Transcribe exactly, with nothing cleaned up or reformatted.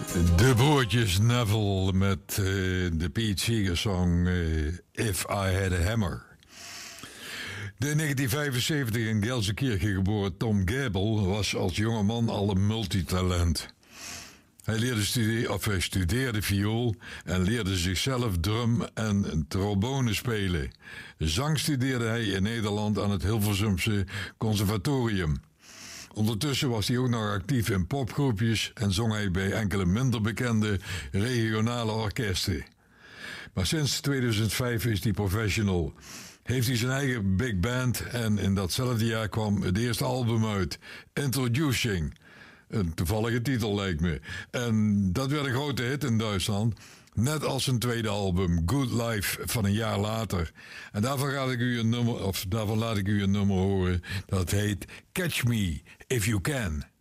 De broertjes Neville met uh, de Pete Seeger song uh, If I Had a Hammer. De in negentien vijfenzeventig in Gelsenkirchen geboren Tom Gable was als jongeman al een multitalent. Hij leerde studie, of hij studeerde viool en leerde zichzelf drum en trombone spelen. Zang studeerde hij in Nederland aan het Hilversumse Conservatorium. Ondertussen was hij ook nog actief in popgroepjes en zong hij bij enkele minder bekende regionale orkesten. Maar sinds tweeduizend vijf is hij professional. Heeft hij zijn eigen big band en in datzelfde jaar kwam het eerste album uit, Introducing. Een toevallige titel lijkt me. En dat werd een grote hit in Duitsland. Net als zijn tweede album, Good Life, van een jaar later. En daarvan, ga ik u een nummer, of daarvan laat ik u een nummer horen. Dat heet Catch Me If You Can.